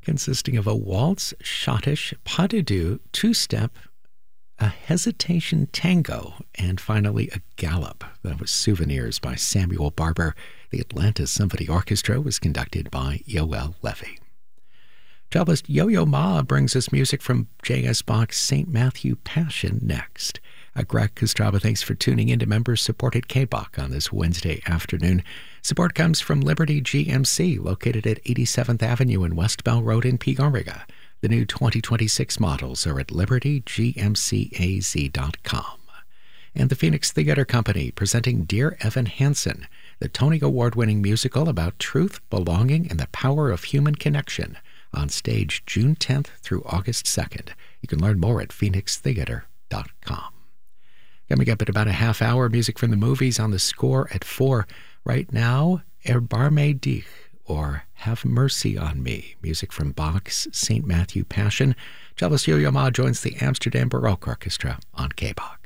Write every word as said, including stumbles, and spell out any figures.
consisting of a waltz, schottisch, pas de deux, two-step, a hesitation tango, and finally a gallop. That was Souvenirs by Samuel Barber. The Atlanta Symphony Orchestra was conducted by Yoel Levy. Cellist Yo-Yo Ma brings us music from J S Bach's Saint Matthew Passion next. Uh, Greg Kostraba, thanks for tuning in to members-supported K B O C on this Wednesday afternoon. Support comes from Liberty G M C, located at eighty-seventh Avenue and West Bell Road in Peoria. The new twenty twenty-six models are at liberty g m c a z dot com. And the Phoenix Theater Company presenting Dear Evan Hansen, the Tony Award-winning musical about truth, belonging, and the power of human connection, on stage June tenth through August second. You can learn more at phoenix theater dot com. Coming up at about a half hour, music from the movies on the score at four. Right now, Erbarme dich, or Have Mercy on Me, music from Bach's Saint Matthew Passion. Cellist Yo-Yo Ma joins the Amsterdam Baroque Orchestra on K B O C.